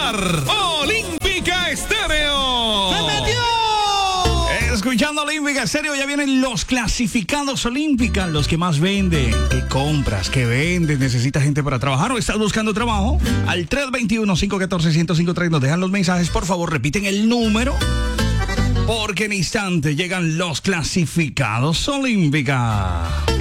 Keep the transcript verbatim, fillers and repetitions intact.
escuchar Olímpica Estéreo. ¡Se metió! Escuchando Olímpica Estéreo, ya vienen los clasificados Olímpica, los que más venden. ¿Qué compras? ¿Qué vendes? ¿Necesitas gente para trabajar o estás buscando trabajo? Al tres dos uno, cinco uno cuatro, uno cero cinco tres nos dejan los mensajes. Por favor, repiten el número, porque en instante llegan los clasificados Olímpica.